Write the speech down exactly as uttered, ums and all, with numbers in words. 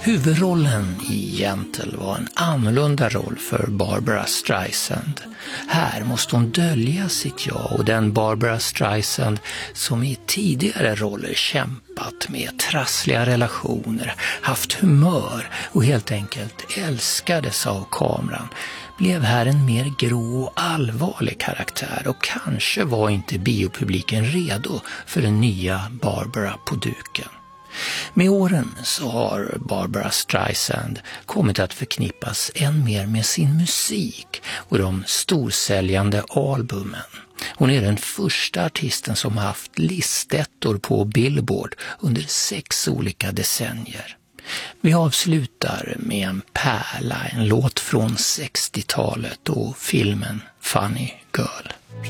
Huvudrollen i Gentle var en annorlunda roll för Barbra Streisand. Här måste hon dölja sitt jag och den Barbra Streisand som i tidigare roller kämpat med trassliga relationer, haft humör och helt enkelt älskades av kameran, blev här en mer grå och allvarlig karaktär och kanske var inte biopubliken redo för den nya Barbara på duken. Med åren så har Barbra Streisand kommit att förknippas än mer med sin musik och de storsäljande albumen. Hon är den första artisten som har haft listettor på Billboard under sex olika decennier. Vi avslutar med en pärla, en låt från sextiotalet och filmen Funny Girl.